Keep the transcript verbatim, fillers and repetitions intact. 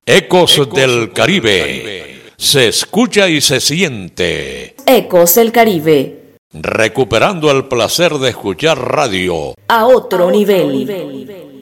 Ecos, Ecos del Caribe. Caribe. Se escucha y se siente. Ecos del Caribe. Recuperando el placer de escuchar radio a otro, a otro nivel. nivel.